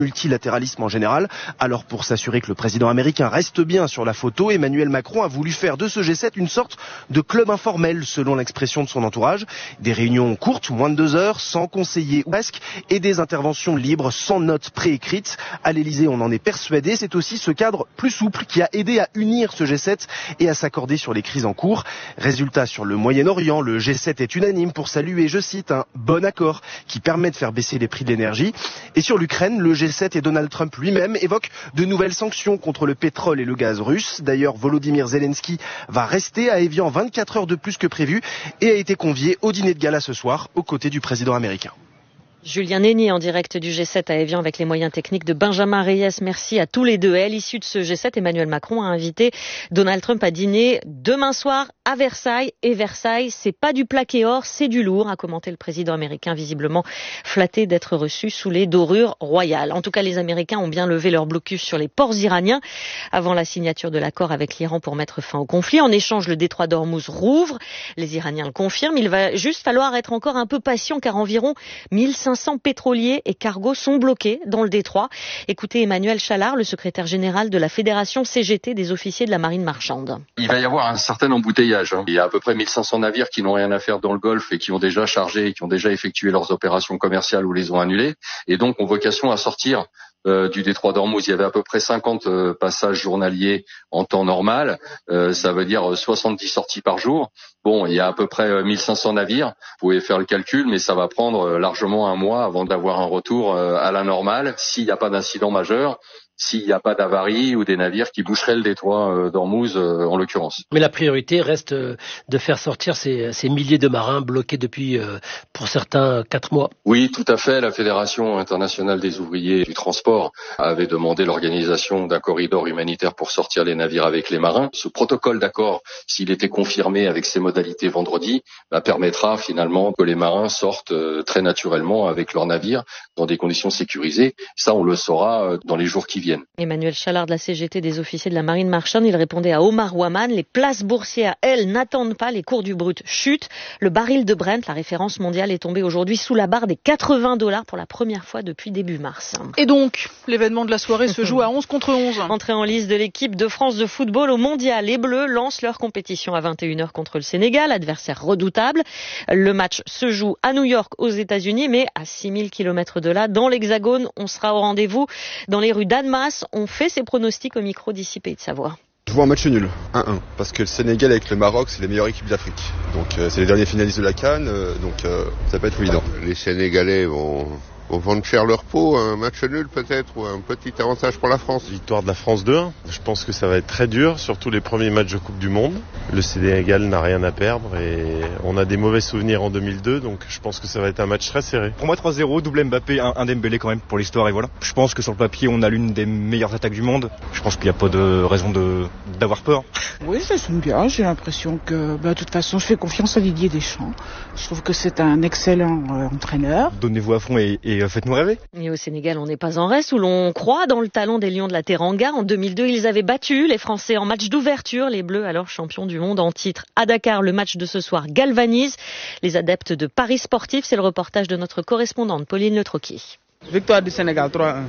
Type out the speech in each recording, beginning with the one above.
multilatéralisme en général. Alors pour s'assurer que le président américain reste bien sur la photo, Emmanuel Macron a voulu faire de ce G7 une sorte de club informel selon l'expression de son entourage. Des réunions courtes, moins de 2 heures, sans conseiller ou presque, et des interventions libres sans notes préécrites. À l'Elysée, on en est persuadé. C'est aussi ce cadre plus souple qui a aidé à unir ce G7 et à s'accorder sur les crises en cours. Résultat, sur le Moyen-Orient, le G7 est unanime pour saluer, je cite, un bon accord qui permet de faire baisser les prix de l'énergie. Et sur l'Ukraine, le G7 et Donald Trump lui-même évoquent de nouvelles sanctions contre le pétrole et le gaz russe. D'ailleurs, Volodymyr Zelensky va rester à Évian 24 heures de plus que prévu et a été convié au dîner de gala ce soir aux côtés du président américain. Julien Néni en direct du G7 à Évian avec les moyens techniques de Benjamin Reyes. Merci à tous les deux. Et à l'issue de ce G7, Emmanuel Macron a invité Donald Trump à dîner demain soir à Versailles. Et Versailles, c'est pas du plaqué or, c'est du lourd, a commenté le président américain, visiblement flatté d'être reçu sous les dorures royales. En tout cas, les Américains ont bien levé leur blocus sur les ports iraniens avant la signature de l'accord avec l'Iran pour mettre fin au conflit. En échange, le détroit d'Ormuz rouvre. Les Iraniens le confirment. Il va juste falloir être encore un peu patient car environ 1500 pétroliers et cargos sont bloqués dans le détroit. Écoutez Emmanuel Chalard, le secrétaire général de la Fédération CGT des officiers de la marine marchande. Il va y avoir un certain embouteillage. Il y a à peu près 1500 navires qui n'ont rien à faire dans le Golfe et qui ont déjà chargé et qui ont déjà effectué leurs opérations commerciales ou les ont annulées et donc ont vocation à sortir du détroit d'Ormuz. Il y avait à peu près 50 passages journaliers en temps normal. Ça veut dire 70 sorties par jour. Bon, il y a à peu près 1500 navires. Vous pouvez faire le calcul, mais ça va prendre largement un mois avant d'avoir un retour à la normale s'il n'y a pas d'incident majeur, s'il n'y a pas d'avarie ou des navires qui boucheraient le détroit d'Ormuz en l'occurrence. Mais la priorité reste de faire sortir ces milliers de marins bloqués depuis, pour certains, 4 mois. Oui, tout à fait. La Fédération internationale des ouvriers du transport avait demandé l'organisation d'un corridor humanitaire pour sortir les navires avec les marins. Ce protocole d'accord, s'il était confirmé avec ses modalités vendredi, permettra finalement que les marins sortent très naturellement avec leurs navires dans des conditions sécurisées. Ça, on le saura dans les jours qui viennent. Emmanuel Chalard de la CGT des officiers de la marine marchande, il répondait à Omar Ouaman. Les places boursières, elles, n'attendent pas, les cours du brut chutent. Le baril de Brent, la référence mondiale, est tombé aujourd'hui sous la barre des $80 pour la première fois depuis début mars. Et donc, l'événement de la soirée se joue à 11 contre 11. Entrée en lice de l'équipe de France de football au mondial. Les Bleus lancent leur compétition à 21h contre le Sénégal, adversaire redoutable. Le match se joue à New York, aux États-Unis, mais à 6000 km de là, dans l'Hexagone. On sera au rendez-vous dans les rues d'Annemasse. On fait ses pronostics au micro d'ici Pays de Savoie. Je vois un match nul, 1-1, parce que le Sénégal avec le Maroc, c'est les meilleures équipes d'Afrique. Donc c'est les derniers finalistes de la CAN, donc ça peut être évident. Les Sénégalais vont vendre cher leur peau, un match nul peut-être, ou un petit avantage pour la France. Victoire de la France 2-1. Je pense que ça va être très dur, surtout les premiers matchs de Coupe du Monde. Le Sénégal n'a rien à perdre et on a des mauvais souvenirs en 2002, donc je pense que ça va être un match très serré. Pour moi 3-0, double Mbappé, un Dembélé quand même pour l'histoire et voilà. Je pense que sur le papier on a l'une des meilleures attaques du monde. Je pense qu'il n'y a pas de raison d'avoir peur. Oui, ça sonne bien. J'ai l'impression que, de toute façon, je fais confiance à Didier Deschamps. Je trouve que c'est un excellent entraîneur. Donnez-vous à fond et faites-nous rêver. Et au Sénégal, on n'est pas en reste où l'on croit dans le talent des Lions de la Teranga. En 2002, ils avaient battu les Français en match d'ouverture. Les Bleus, alors champions du monde en titre. À Dakar, le match de ce soir galvanise les adeptes de Paris Sportif. C'est le reportage de notre correspondante Pauline Le Troquier. Victoire du Sénégal 3-1.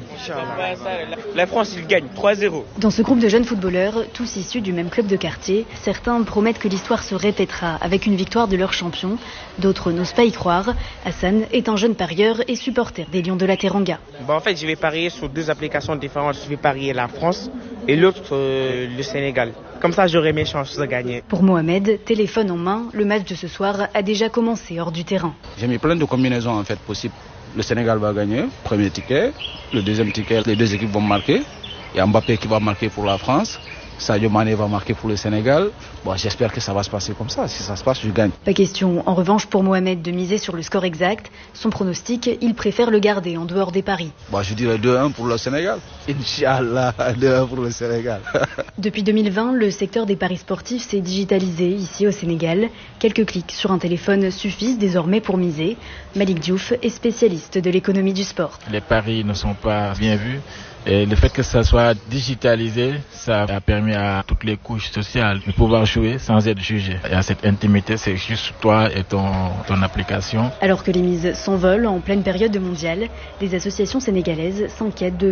La France, il gagne 3-0. Dans ce groupe de jeunes footballeurs, tous issus du même club de quartier, certains promettent que l'histoire se répétera avec une victoire de leur champion. D'autres n'osent pas y croire. Hassan est un jeune parieur et supporter des Lions de la Teranga. En fait, je vais parier sur 2 applications différentes. Je vais parier la France et l'autre, le Sénégal. Comme ça, j'aurai mes chances de gagner. Pour Mohamed, téléphone en main, le match de ce soir a déjà commencé hors du terrain. J'ai mis plein de combinaisons en fait possibles. Le Sénégal va gagner, premier ticket. Le deuxième ticket, les 2 équipes vont marquer. Il y a Mbappé qui va marquer pour la France. Sadio Mané va marquer pour le Sénégal. Bon, j'espère que ça va se passer comme ça. Si ça se passe, je gagne. Pas question, en revanche, pour Mohamed de miser sur le score exact. Son pronostic, il préfère le garder en dehors des paris. Bon, je dirais 2-1 pour le Sénégal. Inch'Allah, 2-1 pour le Sénégal. Depuis 2020, le secteur des paris sportifs s'est digitalisé ici au Sénégal. Quelques clics sur un téléphone suffisent désormais pour miser. Malik Diouf est spécialiste de l'économie du sport. Les paris ne sont pas bien vus. Et le fait que ça soit digitalisé, ça a permis permet à toutes les couches sociales de pouvoir jouer sans être jugé. Il y a cette intimité, c'est juste toi et ton application. Alors que les mises s'envolent en pleine période mondiale, les associations sénégalaises s'inquiètent de